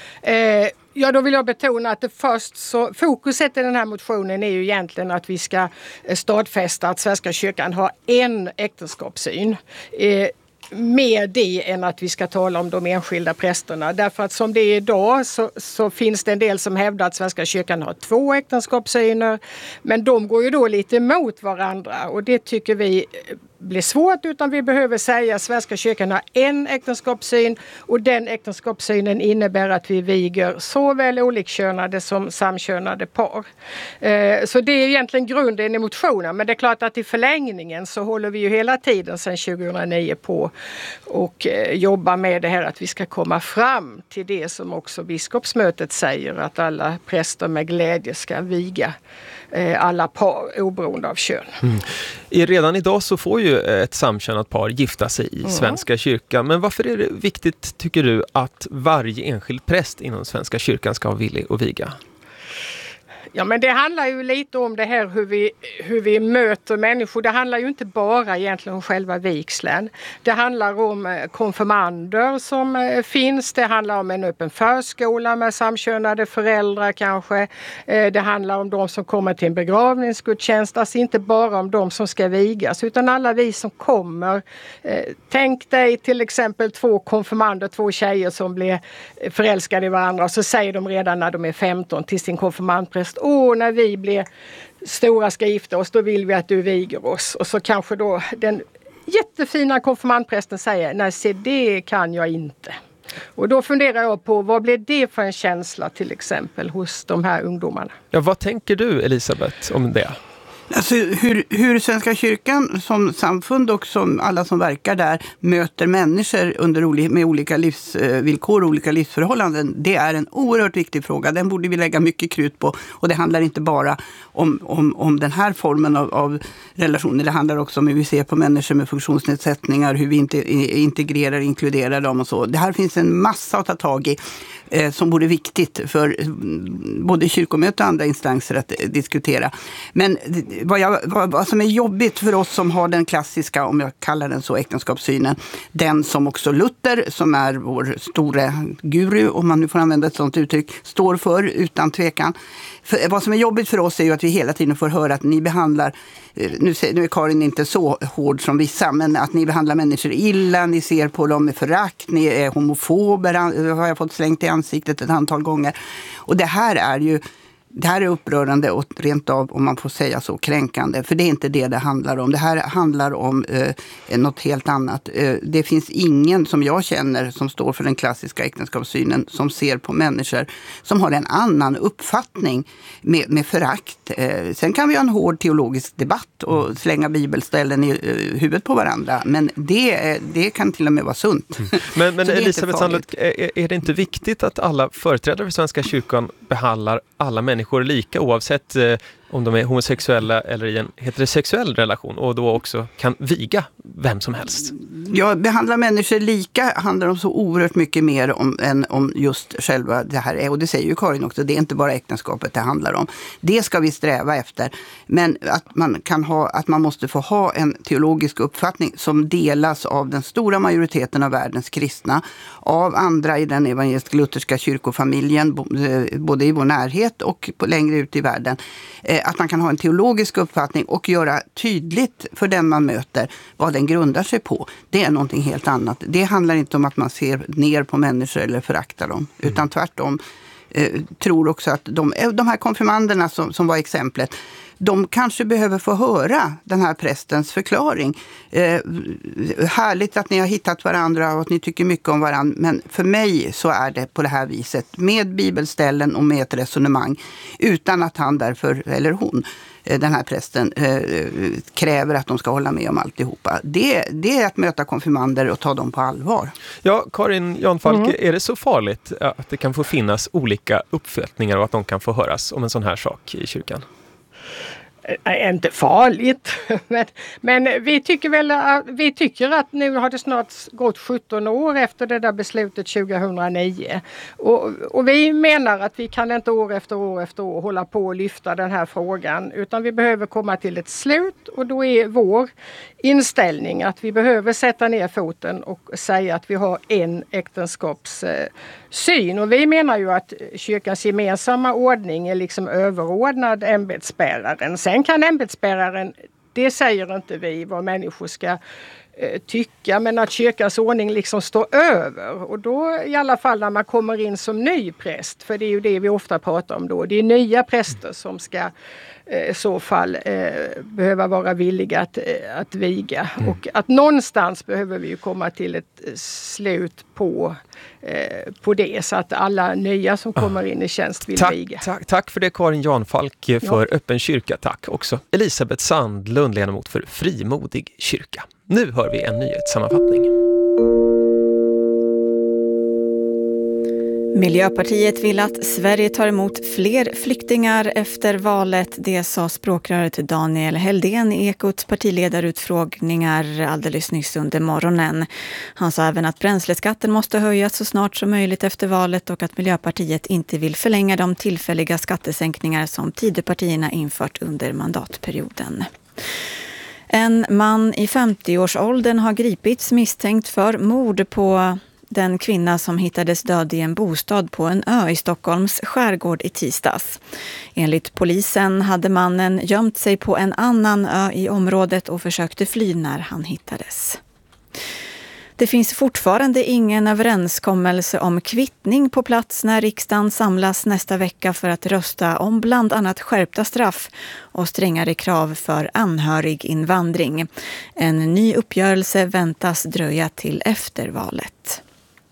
Ja, då vill jag betona att fokuset i den här motionen är ju egentligen att vi ska stadfästa att Svenska kyrkan har en äktenskapssyn. Mer det än att vi ska tala om de enskilda prästerna. Därför att som det är idag så finns det en del som hävdar att Svenska kyrkan har 2 äktenskapssyner. Men de går ju då lite emot varandra, och det tycker vi blir svårt, utan vi behöver säga att Svenska kyrkan har en äktenskapssyn, och den äktenskapssynen innebär att vi viger såväl olikkönade som samkönade par. Så det är egentligen grunden i motionen, men det är klart att i förlängningen så håller vi ju hela tiden sedan 2009 på och jobbar med det här att vi ska komma fram till det som också biskopsmötet säger, att alla präster med glädje ska viga alla par oberoende av kön. Redan idag så får ju ett samkönat par gifta sig i Svenska kyrkan. Men varför är det viktigt, tycker du, att varje enskild präst inom Svenska kyrkan ska vara villig att viga? Ja, men det handlar ju lite om det här hur vi möter människor. Det handlar ju inte bara egentligen om själva vigseln. Det handlar om konfirmander som finns. Det handlar om en öppen förskola med samkönade föräldrar kanske. Det handlar om de som kommer till en begravningsgudstjänst. Alltså inte bara om de som ska vigas utan alla vi som kommer. Tänk dig till exempel 2 konfirmander, 2 tjejer som blir förälskade i varandra. Och så säger de redan när de är 15 till sin konfirmandpräst: när vi blir stora ska gifta oss, då vill vi att du viger oss. Och så kanske då den jättefina konfirmandprästen säger: nej, se, det kan jag inte. Och då funderar jag på, vad blir det för en känsla till exempel hos de här ungdomarna? Ja, vad tänker du, Elisabeth, om det? Alltså hur Svenska kyrkan som samfund och som alla som verkar där möter människor med olika livsvillkor och olika livsförhållanden, det är en oerhört viktig fråga. Den borde vi lägga mycket krut på, och det handlar inte bara om den här formen av relationer. Det handlar också om hur vi ser på människor med funktionsnedsättningar, hur vi integrerar, inkluderar dem och så. Det här finns en massa att ta tag i som vore viktigt för både kyrkomöte och andra instanser att diskutera. Men vad som är jobbigt för oss som har den klassiska, om jag kallar den så, äktenskapssynen, den som också Luther, som är vår stora guru, om man nu får använda ett sådant uttryck, står för utan tvekan. Vad som är jobbigt för oss är ju att vi hela tiden får höra att ni behandlar, nu är Karin inte så hård som vissa, men att ni behandlar människor illa, ni ser på dem med förakt, ni är homofober, har jag fått slängt i ansiktet ett antal gånger. Och det här är upprörande och rent av, om man får säga så, kränkande. För det är inte det handlar om. Det här handlar om något helt annat. Det finns ingen som jag känner som står för den klassiska äktenskapssynen som ser på människor som har en annan uppfattning med förakt. Sen kan vi ha en hård teologisk debatt och slänga bibelställen i huvudet på varandra. Men det kan till och med vara sunt. Men Elisabeth Sandlund, är det inte viktigt att alla företrädare för Svenska kyrkan behandlar alla människor lika, oavsett om de är homosexuella eller i en heterosexuell relation, och då också kan viga vem som helst? Ja, behandla människor lika handlar om så oerhört mycket mer än om just själva det här. Och det säger ju Karin också, det är inte bara äktenskapet det handlar om. Det ska vi sträva efter. Men att man måste få ha en teologisk uppfattning som delas av den stora majoriteten av världens kristna, av andra i den evangelisk-lutherska kyrkofamiljen, både i vår närhet och längre ut i världen. Att man kan ha en teologisk uppfattning och göra tydligt för den man möter vad den grundar sig på. Det är någonting helt annat. Det handlar inte om att man ser ner på människor eller föraktar dem. Utan tvärtom tror också att de här konfirmanderna som var exemplet, de kanske behöver få höra den här prästens förklaring. Härligt att ni har hittat varandra och att ni tycker mycket om varandra. Men för mig så är det på det här viset, med bibelställen och med ett resonemang, utan att han därför, eller hon, den här prästen, kräver att de ska hålla med om alltihopa. Det är att möta konfirmander och ta dem på allvar. Ja, Karin Janfalk, är det så farligt att det kan få finnas olika uppfattningar och att de kan få höras om en sån här sak i kyrkan? Inte farligt, men vi tycker att nu har det snart gått 17 år efter det där beslutet 2009 och vi menar att vi kan inte år efter år hålla på och lyfta den här frågan, utan vi behöver komma till ett slut, och då är vår inställning att vi behöver sätta ner foten och säga att vi har en äktenskapssyn, och vi menar ju att kyrkans gemensamma ordning är liksom överordnad ämbetsbäraren. Sen kan ämbetsbäraren, det säger inte vi vad människor ska tycka, men att kyrkans ordning liksom står över. Och då i alla fall när man kommer in som ny präst, för det är ju det vi ofta pratar om då, det är nya präster som ska i så fall behöva vara villiga att viga. Och att någonstans behöver vi ju komma till ett slut på det, så att alla nya som kommer in i tjänst vill viga. Tack för det, Karin Janfalk, för Öppen kyrka. Tack också Elisabeth Sandlund, ledamot för Frimodig kyrka. Nu hör vi en nyhetssammanfattning. Miljöpartiet vill att Sverige tar emot fler flyktingar efter valet. Det sa språkröret Daniel Heldén i Ekots partiledarutfrågningar alldeles nyss under morgonen. Han sa även att bränsleskatten måste höjas så snart som möjligt efter valet och att Miljöpartiet inte vill förlänga de tillfälliga skattesänkningar som Tidöpartierna infört under mandatperioden. En man i 50-årsåldern har gripits misstänkt för mord på den kvinna som hittades död i en bostad på en ö i Stockholms skärgård i tisdags. Enligt polisen hade mannen gömt sig på en annan ö i området och försökte fly när han hittades. Det finns fortfarande ingen överenskommelse om kvittning på plats när riksdagen samlas nästa vecka för att rösta om bland annat skärpta straff och strängare krav för anhöriginvandring. En ny uppgörelse väntas dröja till efter valet.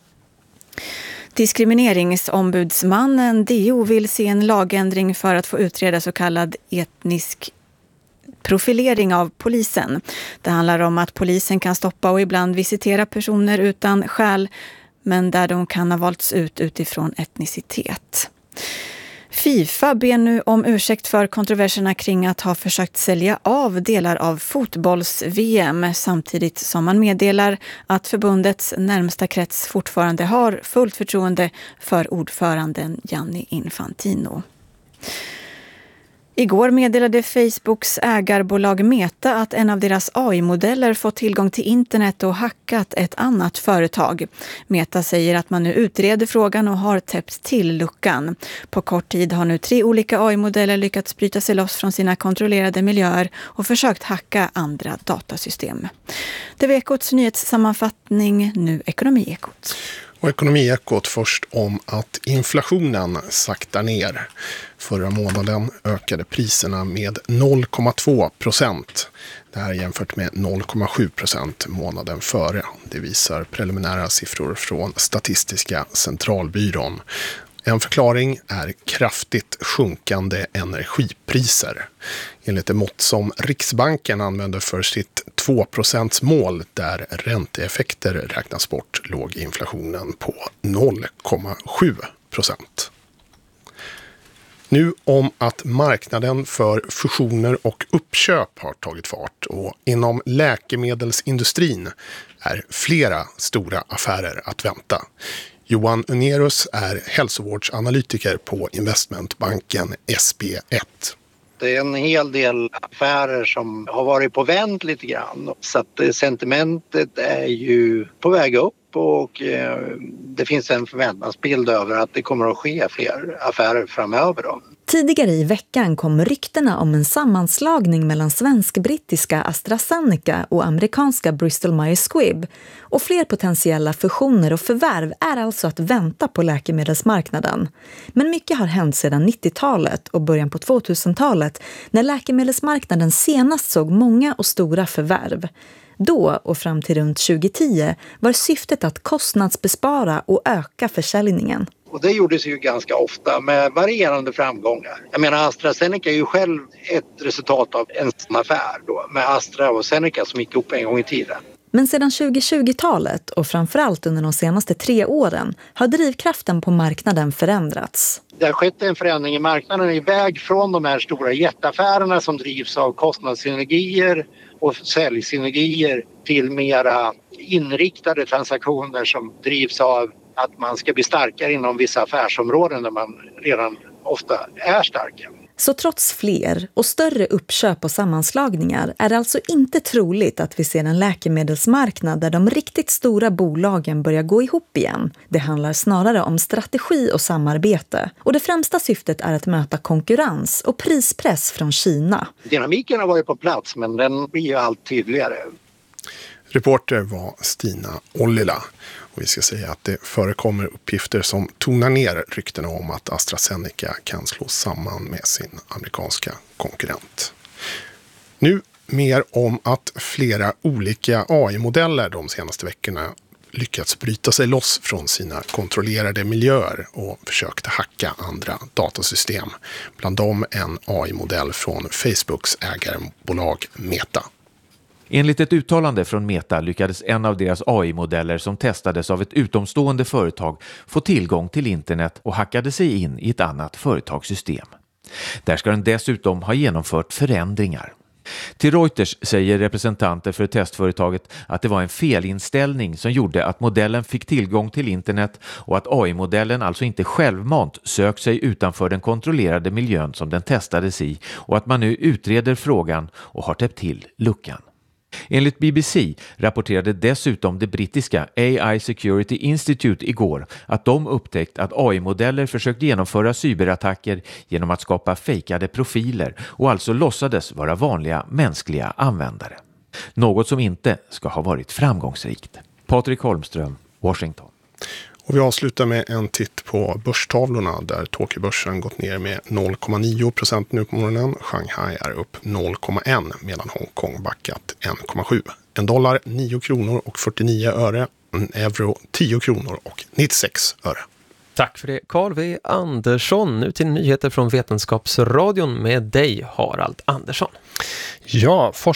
Diskrimineringsombudsmannen DO vill se en lagändring för att få utreda så kallad etnisk profilering av polisen. Det handlar om att polisen kan stoppa och ibland visitera personer utan skäl, men där de kan ha valts ut utifrån etnicitet. FIFA ber nu om ursäkt för kontroverserna kring att ha försökt sälja av delar av fotbolls-VM samtidigt som man meddelar att förbundets närmsta krets fortfarande har fullt förtroende för ordföranden Gianni Infantino. Igår meddelade Facebooks ägarbolag Meta att en av deras AI-modeller fått tillgång till internet och hackat ett annat företag. Meta säger att man nu utreder frågan och har täppt till luckan. På kort tid har nu 3 olika AI-modeller lyckats bryta sig loss från sina kontrollerade miljöer och försökt hacka andra datasystem. Det var Ekots nyhetssammanfattning, nu Ekonomiekot. Och Ekonomiekot först om att inflationen saktar ner. Förra månaden ökade priserna med 0,2%. Det här jämfört med 0,7% månaden före. Det visar preliminära siffror från Statistiska centralbyrån. En förklaring är kraftigt sjunkande energipriser. Enligt det mått som Riksbanken använder för sitt 2%-mål där ränteeffekter räknas bort låg inflationen på 0,7%. Nu om att marknaden för fusioner och uppköp har tagit fart och inom läkemedelsindustrin är flera stora affärer att vänta. Johan Unerus är hälsovårdsanalytiker på investmentbanken SB1. Det är en hel del affärer som har varit på vänt lite grann. Så att sentimentet är ju på väg upp och det finns en förväntansbild över att det kommer att ske fler affärer framöver då. Tidigare i veckan kom ryktena om en sammanslagning mellan svensk-brittiska AstraZeneca och amerikanska Bristol Myers Squibb. Och fler potentiella fusioner och förvärv är alltså att vänta på läkemedelsmarknaden. Men mycket har hänt sedan 90-talet och början på 2000-talet när läkemedelsmarknaden senast såg många och stora förvärv. Då och fram till runt 2010 var syftet att kostnadsbespara och öka försäljningen. Och det gjordes ju ganska ofta med varierande framgångar. Jag menar AstraZeneca är ju själv ett resultat av en sån affär då, med Astra och Zeneca som gick upp en gång i tiden. Men sedan 2020-talet och framförallt under de senaste 3 åren har drivkraften på marknaden förändrats. Det har skett en förändring i marknaden iväg från de här stora jätteaffärerna som drivs av kostnadssynergier och säljsynergier till mera inriktade transaktioner som drivs av att man ska bli starkare inom vissa affärsområden där man redan ofta är starka. Så trots fler och större uppköp och sammanslagningar är det alltså inte troligt att vi ser en läkemedelsmarknad där de riktigt stora bolagen börjar gå ihop igen. Det handlar snarare om strategi och samarbete. Och det främsta syftet är att möta konkurrens och prispress från Kina. Dynamiken har varit på plats men den blir ju allt tydligare. Reporter var Stina Ollila. Och vi ska säga att det förekommer uppgifter som tonar ner ryktena om att AstraZeneca kan slås samman med sin amerikanska konkurrent. Nu mer om att flera olika AI-modeller de senaste veckorna lyckats bryta sig loss från sina kontrollerade miljöer och försökt hacka andra datasystem. Bland dem en AI-modell från Facebooks ägarbolag Meta. Enligt ett uttalande från Meta lyckades en av deras AI-modeller som testades av ett utomstående företag få tillgång till internet och hackade sig in i ett annat företagssystem. Där ska den dessutom ha genomfört förändringar. Till Reuters säger representanter för testföretaget att det var en felinställning som gjorde att modellen fick tillgång till internet och att AI-modellen alltså inte självmant sökt sig utanför den kontrollerade miljön som den testades i och att man nu utreder frågan och har täppt till luckan. Enligt BBC rapporterade dessutom det brittiska AI Security Institute igår att de upptäckt att AI-modeller försökt genomföra cyberattacker genom att skapa fejkade profiler och alltså låtsades vara vanliga mänskliga användare. Något som inte ska ha varit framgångsrikt. Patrik Holmström, Washington. Och vi avslutar med en titt på börstavlorna där Tokyobörsen gått ner med 0,9% nu på morgonen. Shanghai är upp 0,1 medan Hongkong backat 1,7. En dollar 9 kronor och 49 öre. En euro 10 kronor och 96 öre. Tack för det, Carl V. Andersson. Nu till nyheter från Vetenskapsradion med dig, Harald Andersson. Ja,